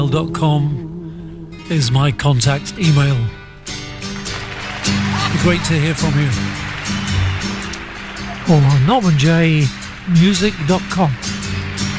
normanj@gmail.com is my contact email. It'd be great to hear from you. Or normanjmusic.com.